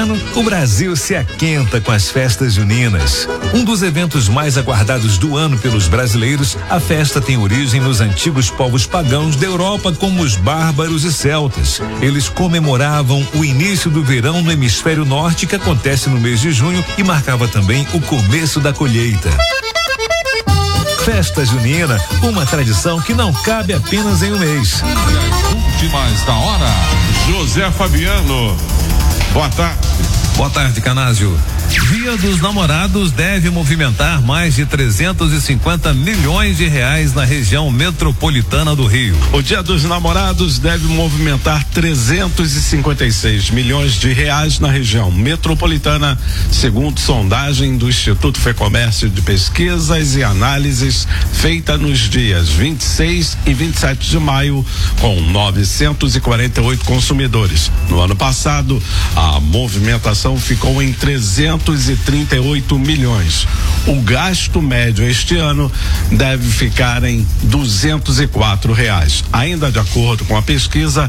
ano, o Brasil se aquenta com as festas juninas. Um dos eventos mais aguardados do ano pelos brasileiros, a festa tem origem nos antigos povos pagãos da Europa, como os bárbaros e celtas. Eles comemoravam o início do verão no hemisfério norte, que acontece no mês de junho e marcava também o começo da colheita. Festa junina, uma tradição que não cabe apenas em um mês. Últimas da hora, José Fabiano. Boa tarde. Boa tarde, Canásio. Dia dos Namorados deve movimentar mais de 350 milhões de reais na região metropolitana do Rio. O Dia dos Namorados deve movimentar 356 milhões de reais na região metropolitana, segundo sondagem do Instituto Fecomércio de Pesquisas e Análises feita nos dias 26 e 27 de maio, com 948 consumidores. No ano passado, a movimentação ficou em 338 milhões. O gasto médio este ano deve ficar em R$ 204. Ainda de acordo com a pesquisa,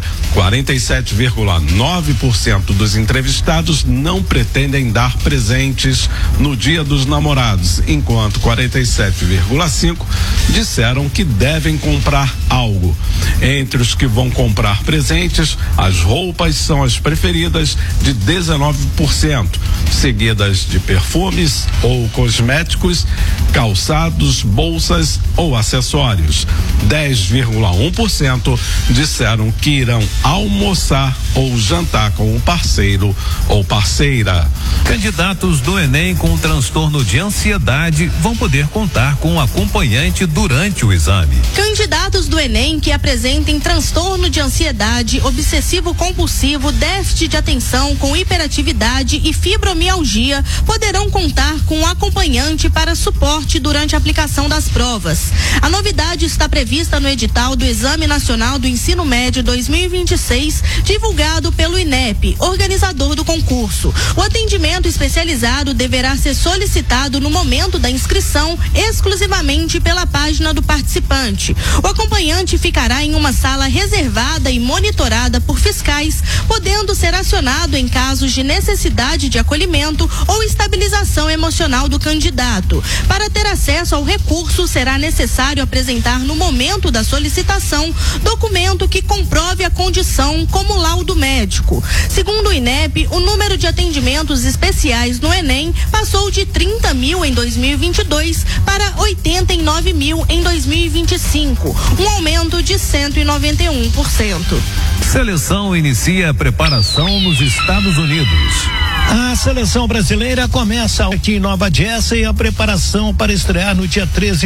47,9% dos entrevistados não pretendem dar presentes no Dia dos Namorados, enquanto 47,5% disseram que devem comprar algo. Entre os que vão comprar presentes, as roupas são as preferidas, de 19%, seguidas de perfumes ou cosméticos, calçados, bolsas ou acessórios. 10,1% disseram que irão almoçar ou jantar com um parceiro ou parceira. Candidatos do Enem com transtorno de ansiedade vão poder contar com um acompanhante durante o exame. Candidatos do Enem que apresentem transtorno de ansiedade, obsessivo-compulsivo, déficit de atenção com hiperatividade e fibromialgia poderão contar com um acompanhante para suporte durante a aplicação das provas. A novidade está prevista no edital do Exame Nacional do Ensino Médio 2026, divulgado pelo INEP, organizador do concurso. O atendimento especializado deverá ser solicitado no momento da inscrição, exclusivamente pela página do participante. O acompanhante ficará em uma sala reservada e monitorada por fiscais, podendo ser acionado em casos de necessidade de acolhimento ou estabilização emocional do candidato. Para ter acesso ao recurso, será necessário apresentar no momento da solicitação documento que comprove a condição, como laudo médico. Segundo o INEP, o número de atendimentos especiais no Enem passou de 30 mil em 2022 para 89 mil em 2025, um aumento de 191%. Seleção inicia a preparação nos Estados Unidos. A seleção brasileira começa aqui em Nova Jersey a preparação para estrear no dia 13